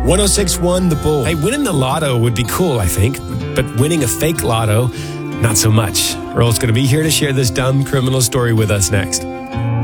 1061 The Bull. Hey, winning the lotto would be cool, I think, but winning a fake lotto, not so much. Earl's going to be here to share this dumb criminal story with us next.